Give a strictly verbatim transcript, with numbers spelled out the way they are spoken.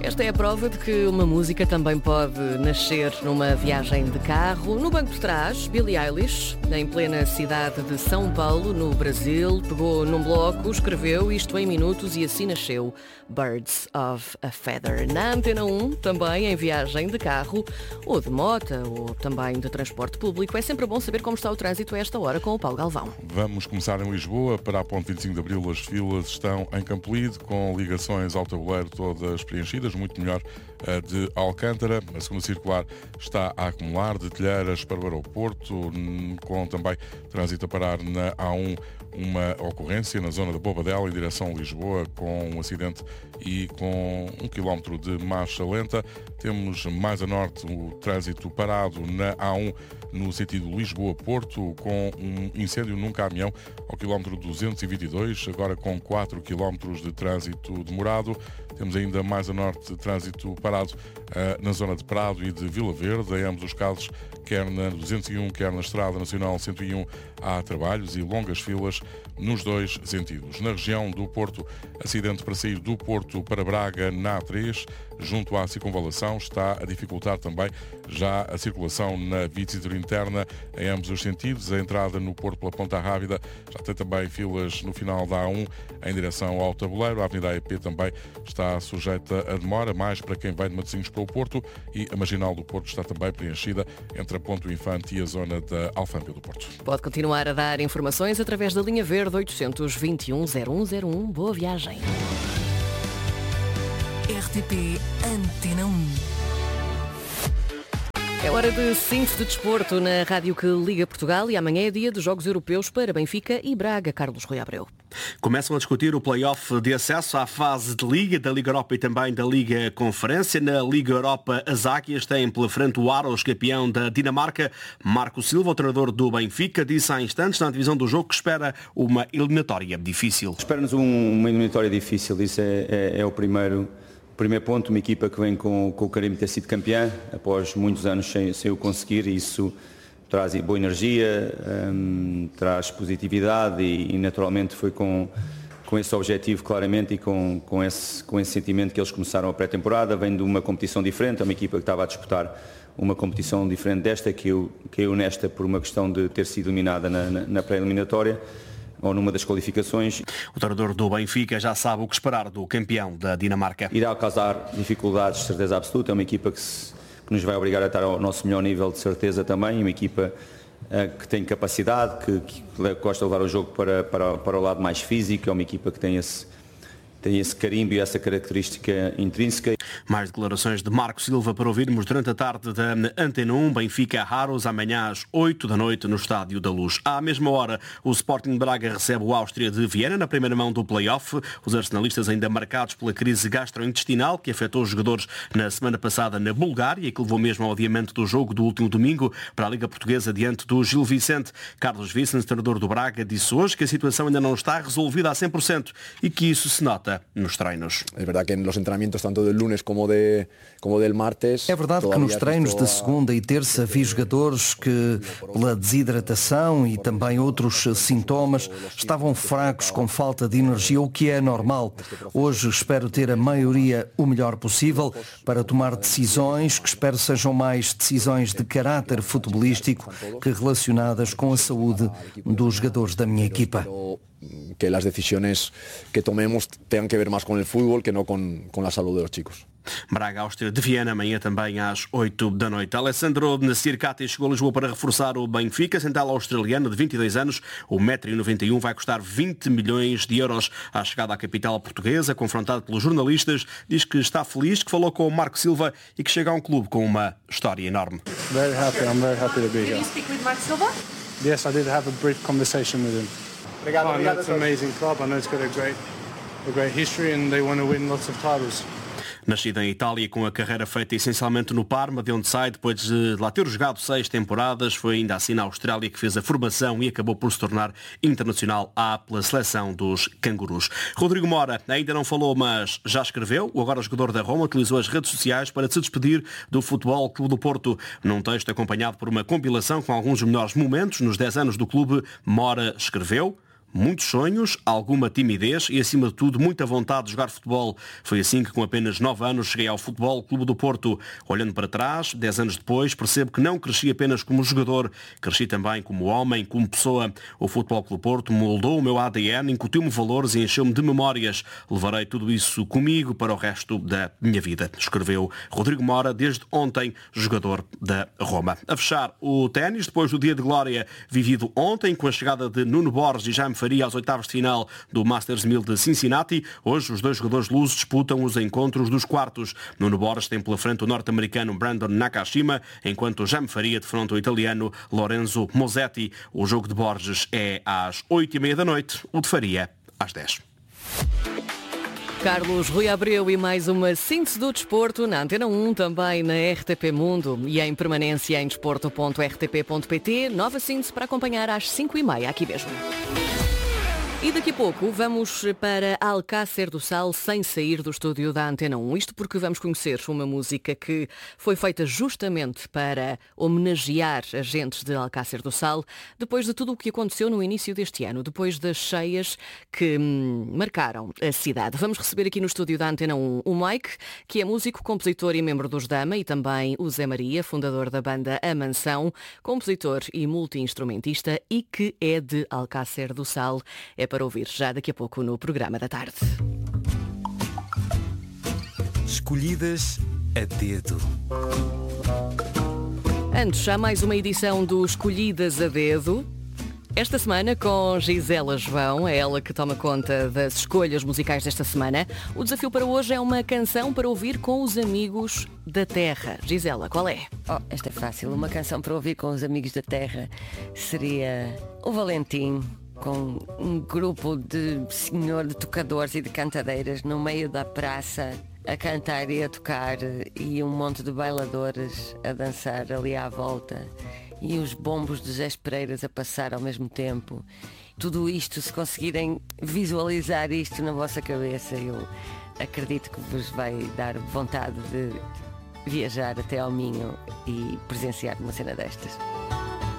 Esta é a prova de que uma música também pode nascer numa viagem de carro. No banco de trás, Billie Eilish, em plena cidade de São Paulo, no Brasil, pegou num bloco, escreveu isto em minutos e assim nasceu Birds of a Feather. Na Antena um, também em viagem de carro, ou de mota, ou também de transporte público. É sempre bom saber como está o trânsito a esta hora com o Paulo Galvão. Vamos começar em Lisboa. Para a ponte vinte e cinco de Abril, as filas estão em Campolide, com ligações ao tabuleiro todas preenchidas, muito melhor a de Alcântara. A segunda circular está a acumular de Telheiras para o aeroporto, com também trânsito a parar na A um. Uma ocorrência na zona da Bobadela, em direção a Lisboa, com um acidente e com um quilómetro de marcha lenta. Temos mais a norte o trânsito parado na A um, no sentido Lisboa-Porto, com um incêndio num caminhão ao quilómetro duzentos e vinte e dois, agora com quatro quilómetros de trânsito demorado. Temos ainda mais a norte trânsito parado uh, na zona de Prado e de Vila Verde, em ambos os casos, quer na duzentos e um, quer na Estrada Nacional cento e um, há trabalhos e longas filas nos dois sentidos. Na região do Porto, acidente para sair do Porto para Braga na A três, junto à circunvalação, está a dificultar também já a circulação na via de cintura interna em ambos os sentidos. A entrada no Porto pela Ponta Rábida já tem também filas no final da A um em direção ao tabuleiro. A Avenida A E P também está sujeita a demora, mais para quem vai de Matosinhos para o Porto, e a Marginal do Porto está também preenchida entre a Ponto Infante e a zona da Alfândega do Porto. Pode continuar a dar informações através da linha verde oitocentos e vinte e um, zero um zero um. Boa viagem. R T P Antena um. É hora de Cinto de Desporto na rádio que liga Portugal, e amanhã é dia dos Jogos Europeus para Benfica e Braga. Carlos Rui Abreu. Começam a discutir o play-off de acesso à fase de Liga, da Liga Europa e também da Liga Conferência. Na Liga Europa, as Águias têm pela frente o Aros, campeão da Dinamarca. Marco Silva, o treinador do Benfica, disse há instantes na divisão do jogo que espera uma eliminatória difícil. Espera-nos um, uma eliminatória difícil, isso é, é, é o primeiro... Primeiro ponto, uma equipa que vem com, com o carimbo de ter sido campeã, após muitos anos sem, sem o conseguir, e isso traz boa energia, hum, traz positividade e, e naturalmente foi com, com esse objetivo claramente e com, com, esse, com esse sentimento que eles começaram a pré-temporada. Vem de uma competição diferente, é uma equipa que estava a disputar uma competição diferente desta, que eu, que eu nesta por uma questão de ter sido eliminada na, na, na pré-eliminatória, ou numa das qualificações. O treinador do Benfica já sabe o que esperar do campeão da Dinamarca. Irá causar dificuldades, de certeza absoluta. É uma equipa que, se, que nos vai obrigar a estar ao nosso melhor nível, de certeza também. Uma equipa uh, que tem capacidade, que, que gosta de levar o jogo para, para, para o lado mais físico. É uma equipa que tem esse, tem esse carimbo e essa característica intrínseca. Mais declarações de Marco Silva para ouvirmos durante a tarde da Antena um. Benfica Aros, amanhã às oito da noite no Estádio da Luz. À mesma hora, o Sporting Braga recebe o Áustria de Viena na primeira mão do play-off. Os arsenalistas ainda marcados pela crise gastrointestinal que afetou os jogadores na semana passada na Bulgária e que levou mesmo ao adiamento do jogo do último domingo para a Liga Portuguesa diante do Gil Vicente. Carlos Vicente, treinador do Braga, disse hoje que a situação ainda não está resolvida a cem por cento e que isso se nota nos treinos. É verdade que nos treinamentos, tanto do lunes como, de, como del martes... É verdade que nos treinos de segunda e terça vi jogadores que, pela desidratação e também outros sintomas, estavam fracos, com falta de energia, o que é normal. Hoje espero ter a maioria o melhor possível para tomar decisões que espero sejam mais decisões de caráter futebolístico que relacionadas com a saúde dos jogadores da minha equipa. Que as decisões que tomemos tenham que ver mais com o futebol que não com, com a saúde dos chicos. Braga, Áustria de Viena, amanhã também às oito da noite. Alessandro Nacircati chegou a Lisboa para reforçar o Benfica, central australiano de vinte e dois anos. O um metro e noventa e um vai custar vinte milhões de euros. À chegada à capital portuguesa, confrontado pelos jornalistas, diz que está feliz, que falou com o Marco Silva e que chega a um clube com uma história enorme. Very happy, I'm very happy to be here. Did you speak with Marco Silva? Yes, I did have a brief conversation with him. Obrigado, oh, I know obrigado it's an amazing club. I know it's got a great, a great history and they want to win lots of titles. Nascido em Itália, com a carreira feita essencialmente no Parma, de onde sai depois de lá ter jogado seis temporadas, foi ainda assim na Austrália que fez a formação e acabou por se tornar internacional A pela seleção dos cangurus. Rodrigo Mora ainda não falou, mas já escreveu. O agora jogador da Roma utilizou as redes sociais para se despedir do Futebol Clube do Porto. Num texto acompanhado por uma compilação com alguns dos melhores momentos nos dez anos do clube, Mora escreveu: muitos sonhos, alguma timidez e, acima de tudo, muita vontade de jogar futebol. Foi assim que, com apenas nove anos, cheguei ao Futebol Clube do Porto. Olhando para trás, dez anos depois, percebo que não cresci apenas como jogador, cresci também como homem, como pessoa. O Futebol Clube do Porto moldou o meu A D N, incutiu-me valores e encheu-me de memórias. Levarei tudo isso comigo para o resto da minha vida, escreveu Rodrigo Mora, desde ontem jogador da Roma. A fechar o ténis, depois do dia de glória vivido ontem, com a chegada de Nuno Borges e Jaime Faria aos oitavos de final do Masters mil de Cincinnati, hoje os dois jogadores lusos disputam os encontros dos quartos. Nuno Borges tem pela frente o norte-americano Brandon Nakashima, enquanto Jaime Faria defronta o italiano Lorenzo Mosetti. O jogo de Borges é às oito e meia da noite, o de Faria às dez. Carlos Rui Abreu e mais uma síntese do desporto na Antena um, também na R T P Mundo e em permanência em desporto ponto r t p ponto p t. Nova síntese para acompanhar às cinco e meia, aqui mesmo. E daqui a pouco vamos para Alcácer do Sal sem sair do estúdio da Antena um. Isto porque vamos conhecer uma música que foi feita justamente para homenagear agentes de Alcácer do Sal, depois de tudo o que aconteceu no início deste ano, depois das cheias que hum, marcaram a cidade. Vamos receber aqui no estúdio da Antena um o Mike, que é músico, compositor e membro dos Dama, e também o Zé Maria, fundador da banda A Mansão, compositor e multi-instrumentista e que é de Alcácer do Sal. É para ouvir já daqui a pouco no programa da tarde. Escolhidas a dedo. Antes, há mais uma edição do Escolhidas a Dedo. Esta semana com Gisela João, é ela que toma conta das escolhas musicais desta semana. O desafio para hoje é uma canção para ouvir com os amigos da terra. Gisela, qual é? Oh, esta é fácil. Uma canção para ouvir com os amigos da terra seria o Valentim, com um grupo de senhor de tocadores e de cantadeiras no meio da praça a cantar e a tocar e um monte de bailadores a dançar ali à volta e os bombos de Zé Pereiras a passar ao mesmo tempo. Tudo isto, se conseguirem visualizar isto na vossa cabeça, eu acredito que vos vai dar vontade de viajar até ao Minho e presenciar uma cena destas.